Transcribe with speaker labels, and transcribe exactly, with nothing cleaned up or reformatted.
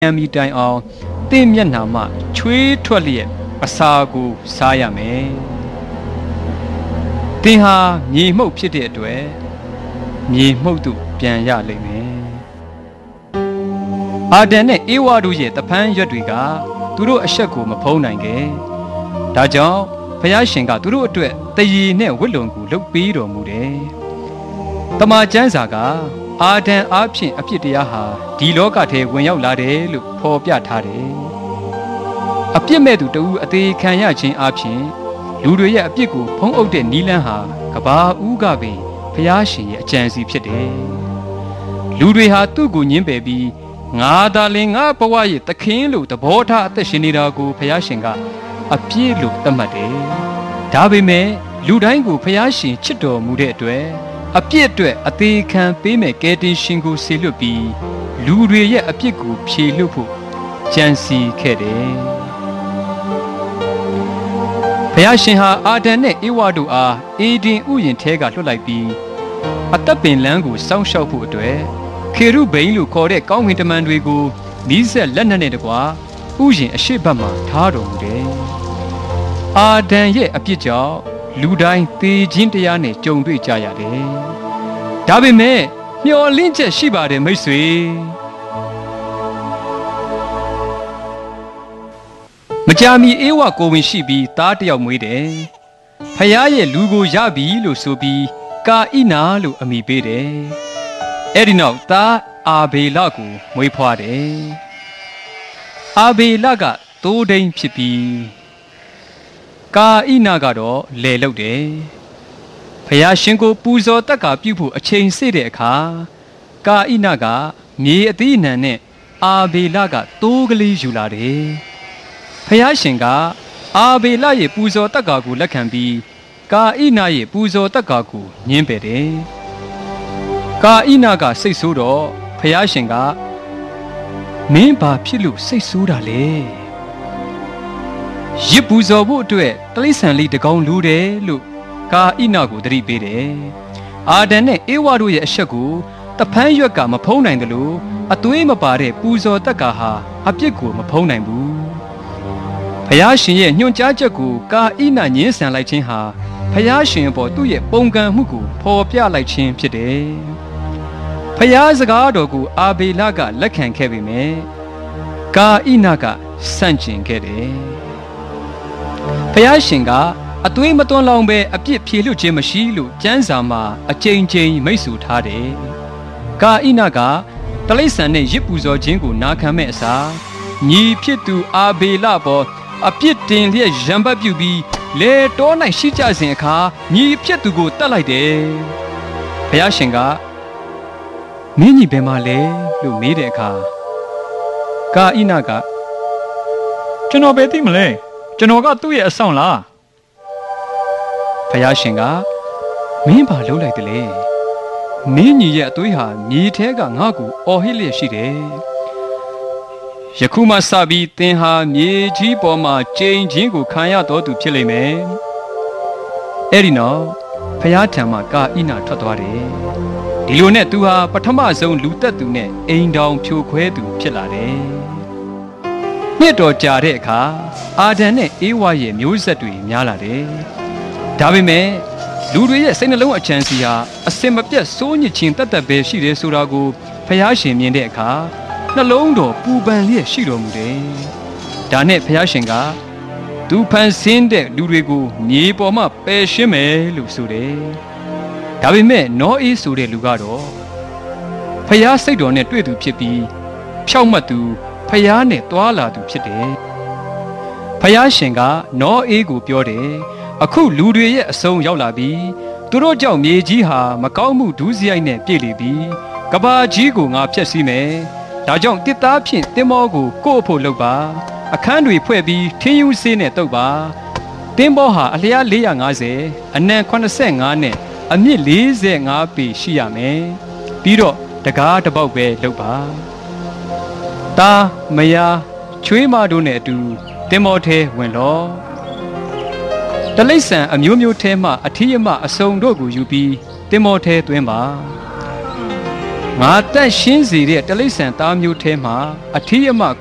Speaker 1: အမီတိုင်အောင်တင့်မျက်နှာမှချွေးထွက်လျက်အစာကိုစားရမယ်။သင်ဟာမြေမှုန့်ဖြစ်တဲ့အတွက်မြေမှုန့်သို့ပြန်ရလိမ့်မယ်။အာဒန်နဲ့အေဝါတို့ရဲ့တပန်းရွက်တွေကသူတို့အဆက်ကိုမဖုံးနိုင်ခဲ့။ဒါကြောင့်ဘုရားရှင်ကသူတို့အတွက်တရေနဲ့ဝတ်လုံကိုလုပ်ပေးတော်မူတယ်။တမန်ကျမ်းစာကအာဒံအားဖြင့်အဖြစ်တရားဟာဒီလောကထဲဝင်ရောက်လာတယ်လို့ဖော်ပြထားတယ်။အပြစ်မဲ့သူတဦးအသေးခံရခြင်းအားဖြင့်လူတွေရဲ့အပြစ်ကိုဖုံးအုပ်တဲ့နီလန်းဟာကဘာဦးကပင်ဘုရားရှင်ရဲ့အကြံစီဖြစ်တယ်။လူတွေဟာသူ့ကိုညှင်းပယ်ပြီးငါသာလင်ငါဘဝရဲ့သခင်လို့သဘောထားအသက်ရှင်နေတာကိုဘုရားရှင်ကအပြစ်လို့သတ်မှတ်တယ်။ဒါပေမဲ့လူတိုင်းကိုဘုရားရှင်ချစ်တော်မူတဲ့အတွက်အပြစ်အတွက်အသေးခံပေးမဲ့ကယ်တင်ရှင်ကိုဆေလွတ်ပြီးလူတွေရဲ့အပြစ်ကိုဖြေလွတ်ဖို့ကြံစီခဲ့တယ်။ဘုရားရှင်ဟာအာဒံနဲ့ဧဝါတို့အားအေဒင်ဥယျာဉ်ထဲကလွှတ်လိုက်ပြီးအသက်ပင်လန်းကိုစောင့်ရှောက်ဖို့အတွက်ခေရုဗိမ်လို့ခေါ်တဲ့ကောင်းကင်တမန်တွေကိုနီးစက်လက်နက်နဲ့တကွာဥယျာဉ်အရှိတ်ဘက်မှာထားတော်မူတယ်။အာဒံရဲ့အပြစ်ကြောင့်လူတိုင်းသေခြင်းတရားနဲ့ကြုံတွေ့ကြရတယ်။ဒါပေမဲ့မျှော်လင့်ချက်ရှိပါတယ်မိတ်ဆွေ။မကြာမီအေဝကိုဝင်ရှိပြီးသားတယောက်မွေးတယ်။ဖခင်ရဲ့လူကိုရပြီလို့ဆိုပြီးကာဣနာလို့အမည်ပေးတယ်။အဲ့ဒီနောက်သားအာဘေလကိုမွေးဖွားတယ်။အာဘေလကသိုးဒိန်ဖြစ်ပြီးကာဣနာကတော့လေလုတ်တယ်။ဖယားရှင်ကိုပူဇော်တက်ကပြုဖို့အချိန်စေ့တဲ့အခါကာဣနာကမြေအသီးအနှံနဲ့အာဘေလကသိုးကလေးယူလာတယ်။ဖယားရှင်ကအာဘေလရဲ့ပူဇော်တက်ကာကိုလက်ခံပြီးကာဣနာရဲ့ပူဇော်တက်ကာကိုညှင်းပယ်တယ်။ကာဣနာကစိတ်ဆိုးတော့ဖယားရှင်ကမင်းဘာဖြစ်လို့စိတ်ဆိုးတာလဲ။ရစ်ပူဇော်ဖို့အတွက်တလိษံလေးတကောင်လူတယ်လို့ကာဣနာကိုသတိပေးတယ်။အာဒံနဲ့ဧဝါတို့ရဲ့အဆက်ကိုတဖန်းရွက်ကမဖုံးနိုင်တယ်လို့အသွေးမပါတဲ့ပူဇော်တက်ကာဟာအပြစ်ကိုမဖုံးနိုင်ဘူး။ဖယားရှင်ရဲ့ညွှန်ကြားချက်ကိုကာဣနာညှင်းဆန်လိုက်ခြင်းဟာဖယားရှင်အပေါ်သူ့ရဲ့ပုံကံမှုကိုဖော်ပြလိုက်ခြင်းဖြစ်တယ်။ဖယားစကားတော်ကိုအာဘေလကလက်ခံခဲ့ပေမဲ့ကာဣနာကဆန့်ကျင်ခဲ့တယ်။ဖယားရှင်ကအသွေးမသွန်းလောင်ပဲအပြစ်ဖြေလွတ်ခြင်းမရှိလို့ကျမ်းစာမှာအကြိမ်ကြိမ်မိတ်ဆွထားတယ်။ကာဣနာကတလိษံနဲ့ရစ်ပူဇော်ခြင်းကိုနာခံမဲ့အစားညီဖြစ်သူအာဘေလပေါ်အပြစ်တင်လျက်ရံပတ်ပြုပြီးလေတော၌ရှိကြစဉ်အခါညီဖြစ်သူကိုတတ်လိုက်တယ်။ဖယားရှင်ကမင်းညီဘယ်မှာလဲလို့မေးတဲ့အခါကာဣနာက
Speaker 2: ကျွန်တော်ပဲသိမလဲကျွန်တော်ကသူ့ရဲ့အဆောင်လား
Speaker 1: ဖယားရှင်ကမင်းဘာလုပ်လိုက်တယ်လဲမင်းညီရဲ့အသွေးဟာမြေထဲကငါ့ကိုအော်ဟစ်လျက်ရှိတယ်ယခုမှစပြီးသင်ဟာမြေကြီးပေါ်မှာကျိန်ချင်းကိုခံရတော်သူဖြစ်လိမ့်မယ်အဲ့ဒီနောက်ဖယားထံမှကာဣနာထွက်သွားတယ်ဒီလိုနဲ့သူဟာပထမဆုံးလူသက်သူနဲ့အိမ်တောင်ဖြိုခွဲသူဖြစ်လာတယ်နှစ်တော်ကြာတဲ့အခါအာဒံနဲ့ဧဝါရဲ့မျိုးဆက်တွေများလာတယ်။ဒါပေမဲ့လူတွေရဲ့စိတ်နှလုံးအချမ်းစီဟာအစင်မပြတ်စိုးညစ်ခြင်းတတ်တတ်ပဲရှိတယ်ဆိုတာကိုဖယားရှင်မြင်တဲ့အခါနှလုံးတော်ပူပန်လျက်ရှိတော်မူတယ်။ဒါနဲ့ဖယားရှင်ကသူဖန်ဆင်းတဲ့လူတွေကိုမြေပေါ်မှာပယ်ရှင်းမယ်လို့ဆိုတယ်။ဒါပေမဲ့နောအေးဆိုတဲ့လူကတော့ဖယားစိတ်တော်နဲ့တွေ့သူဖြစ်ပြီးဖြောက်မှတ်သူဖယားနဲ့တွာလာသူဖြစ်တယ်။ဖယားရှင်ကနောအေးကိုပြောတယ်အခုလူတွေရဲ့အဆုံးရောက်လာပြီသူတို့ကြောင့်မြေကြီးဟာမကောင်းမှုဒုစရိုက်နဲ့ပြည့်လေပြီကဘာကြီးကိုငါဖျက်ဆီးမယ်ဒါကြောင့်တစ်သားဖြင့်တင်းမောကိုကို့အဖို့လုပ်ပါအခန်းတွေဖွဲ့ပြီးထင်းယူဆေးနဲ့တုပ်ပါတင်းမောဟာအလျား၄၅၀အနံ၈၅နဲ့အမြင့်၄၅ပေရှိရမယ်ပြီးတော့တကားတစ်ပေါက်ပဲလုပ်ပါတာမယားချွေးမတို့နဲ့အတူတင်မောထဲဝင်လောတလိษံအမျိုးမျိုးထဲမှအထီးအမအစုံတို့ကိုယူပြီးတင်မောထဲသွင်းပါငငါတန့်ရှင်းစေတဲ့တလိษံသားမျိုးထဲမှာအထီးအမ